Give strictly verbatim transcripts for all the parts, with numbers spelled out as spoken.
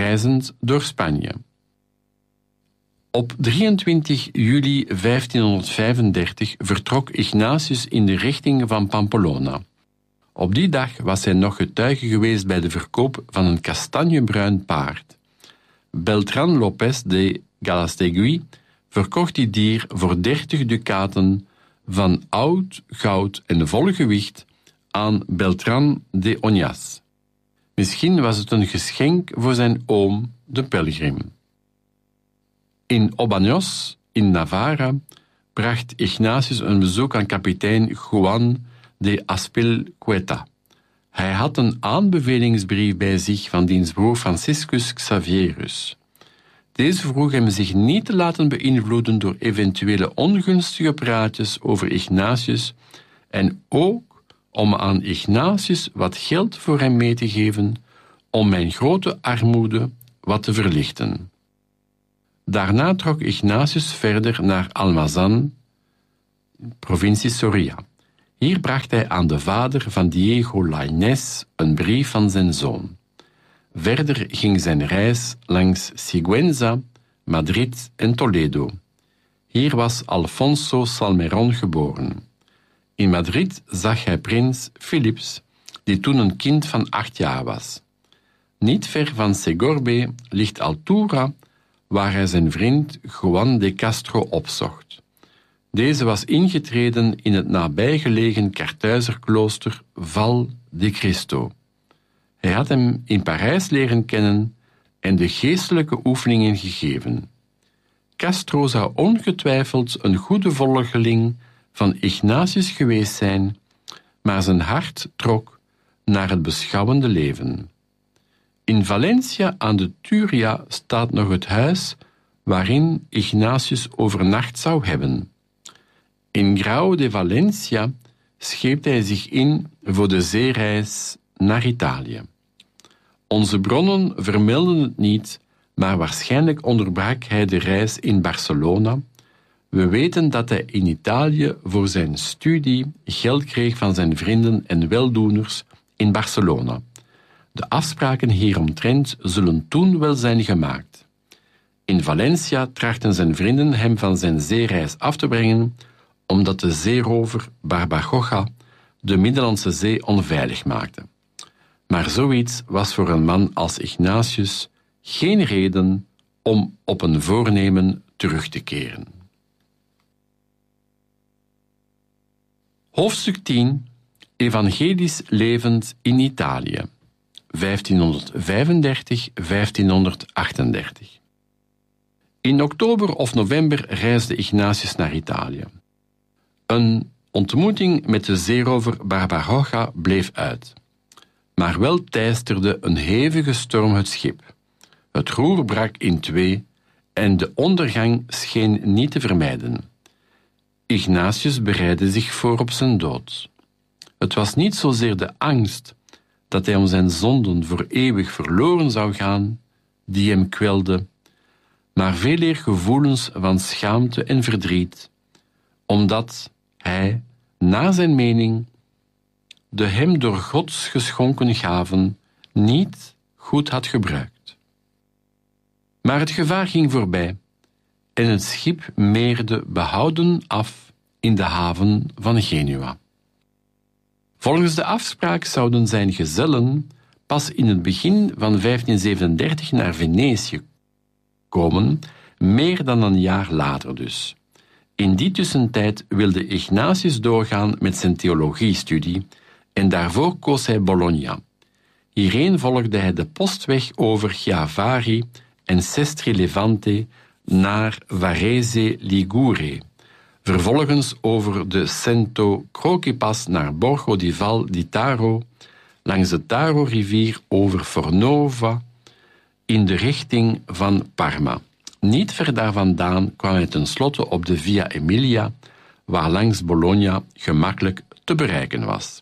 reizend door Spanje. Op drieëntwintig juli vijftienhonderdvijfendertig vertrok Ignatius in de richting van Pamplona. Op die dag was hij nog getuige geweest bij de verkoop van een kastanjebruin paard. Beltrán López de Galastegui verkocht die dier voor dertig ducaten van oud goud en vol gewicht aan Beltrán de Oñas. Misschien was het een geschenk voor zijn oom, de pelgrim. In Obaños, in Navarra, bracht Ignatius een bezoek aan kapitein Juan de Azpilcueta. Hij had een aanbevelingsbrief bij zich van diens broer Franciscus Xavierus. Deze vroeg hem zich niet te laten beïnvloeden door eventuele ongunstige praatjes over Ignatius en ook om aan Ignatius wat geld voor hem mee te geven om mijn grote armoede wat te verlichten. Daarna trok Ignatius verder naar Almazán, provincie Soria. Hier bracht hij aan de vader van Diego Lainez een brief van zijn zoon. Verder ging zijn reis langs Sigüenza, Madrid en Toledo. Hier was Alfonso Salmerón geboren. In Madrid zag hij prins Philips, die toen een kind van acht jaar was. Niet ver van Segorbe ligt Altura, waar hij zijn vriend Juan de Castro opzocht. Deze was ingetreden in het nabijgelegen Kartuizerklooster Val de Cristo. Hij had hem in Parijs leren kennen en de geestelijke oefeningen gegeven. Castro zou ongetwijfeld een goede volgeling van Ignatius geweest zijn, maar zijn hart trok naar het beschouwende leven. In Valencia aan de Turia staat nog het huis waarin Ignatius overnacht zou hebben. In Grau de Valencia scheepte hij zich in voor de zeereis naar Italië. Onze bronnen vermelden het niet, maar waarschijnlijk onderbrak hij de reis in Barcelona. We weten dat hij in Italië voor zijn studie geld kreeg van zijn vrienden en weldoeners in Barcelona. De afspraken hieromtrent zullen toen wel zijn gemaakt. In Valencia trachten zijn vrienden hem van zijn zeereis af te brengen, omdat de zeerover Barbaroja de Middellandse Zee onveilig maakte. Maar zoiets was voor een man als Ignatius geen reden om op een voornemen terug te keren. Hoofdstuk tien. Evangelisch levend in Italië, vijftienhonderdvijfendertig tot vijftienhonderdachtendertig. In oktober of november reisde Ignatius naar Italië. Een ontmoeting met de zeerover Barbaroja bleef uit. Maar wel teisterde een hevige storm het schip. Het roer brak in twee en de ondergang scheen niet te vermijden. Ignatius bereidde zich voor op zijn dood. Het was niet zozeer de angst dat hij om zijn zonden voor eeuwig verloren zou gaan, die hem kwelde, maar veeleer gevoelens van schaamte en verdriet, omdat hij, naar zijn mening, de hem door God geschonken gaven niet goed had gebruikt. Maar het gevaar ging voorbij en het schip meerde behouden af in de haven van Genua. Volgens de afspraak zouden zijn gezellen pas in het begin van vijftienzevenendertig naar Venetië komen, meer dan een jaar later dus. In die tussentijd wilde Ignatius doorgaan met zijn theologiestudie en daarvoor koos hij Bologna. Hierheen volgde hij de postweg over Chiavari en Sestri Levante naar Varese Ligure, vervolgens over de Cento Croci-pas naar Borgo di Val di Taro, langs de Taro-rivier over Fornova in de richting van Parma. Niet ver daar vandaan kwam hij tenslotte op de Via Emilia, waar langs Bologna gemakkelijk te bereiken was.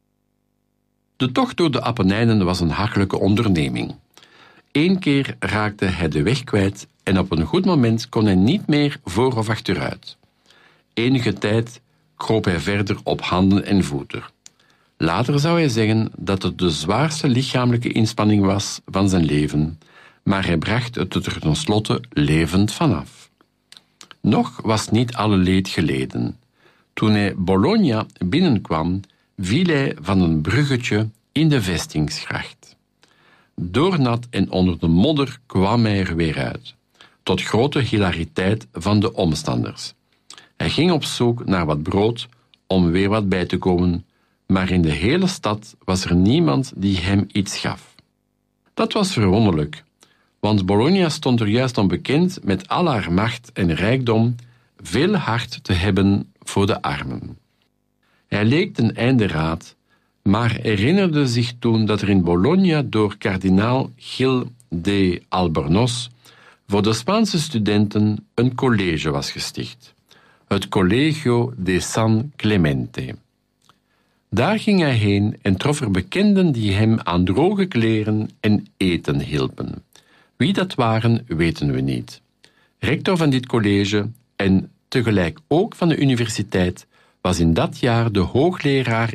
De tocht door de Appenijnen was een hachelijke onderneming. Eén keer raakte hij de weg kwijt en op een goed moment kon hij niet meer voor of achteruit. Enige tijd kroop hij verder op handen en voeten. Later zou hij zeggen dat het de zwaarste lichamelijke inspanning was van zijn leven, maar hij bracht het er tenslotte levend vanaf. Nog was niet alle leed geleden. Toen hij Bologna binnenkwam, viel hij van een bruggetje in de vestingsgracht. Doornat en onder de modder kwam hij er weer uit, tot grote hilariteit van de omstanders. Hij ging op zoek naar wat brood om weer wat bij te komen, maar in de hele stad was er niemand die hem iets gaf. Dat was verwonderlijk, want Bologna stond er juist onbekend met al haar macht en rijkdom veel hart te hebben voor de armen. Hij leek ten einde raad, maar herinnerde zich toen dat er in Bologna door kardinaal Gil de Albornoz voor de Spaanse studenten een college was gesticht, het Colegio de San Clemente. Daar ging hij heen en trof er bekenden die hem aan droge kleren en eten hielpen. Wie dat waren, weten we niet. Rector van dit college en tegelijk ook van de universiteit was in dat jaar de hoogleraar